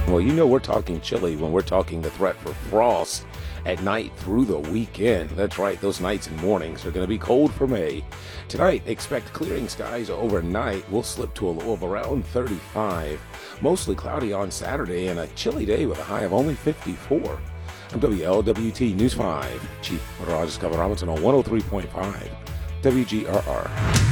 Well, you know we're talking chilly when we're talking the threat for frost at night through the weekend. That's right, those nights and mornings are going to be cold for May. Tonight, expect clearing skies overnight. We'll slip to a low of around 35. Mostly cloudy on Saturday and a chilly day with a high of only 54. I'm WLWT News 5, Chief Meteorologist Kevin Robinson on 103.5 WGRR.